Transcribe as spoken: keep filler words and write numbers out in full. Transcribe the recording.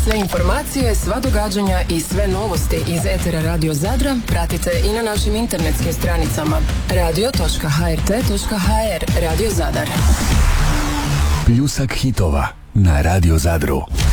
Sve informacije, sva događanja i sve novosti iz etera Radio Zadra pratite i na našim internetskim stranicama radio točka h r t točka h r. Radio Zadar. Pljusak hitova na Radio Zadru.